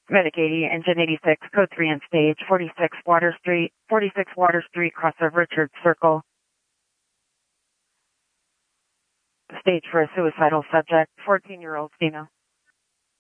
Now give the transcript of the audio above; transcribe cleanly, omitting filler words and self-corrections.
Medic 80, Engine 86, Code 3 and Stage, 46 Water Street, crossover Richard Circle. Stage for a suicidal subject, 14-year-old female.